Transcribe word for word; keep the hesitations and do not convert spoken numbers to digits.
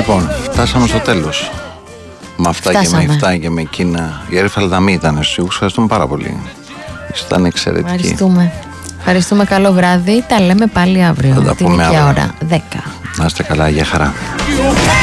Λοιπόν, φτάσαμε στο τέλος. Με αυτά Φτάσαμε. και με αυτά και με εκείνα. Η Έρη Φαλδαμή ήταν στους. Ευχαριστούμε πάρα πολύ. Ήταν εξαιρετική. Ευχαριστούμε. Ευχαριστούμε, καλό βράδυ. Τα λέμε πάλι αύριο. Θα τα Την πούμε ίδια αύριο. ώρα, δέκα. Να είστε καλά, για χαρά.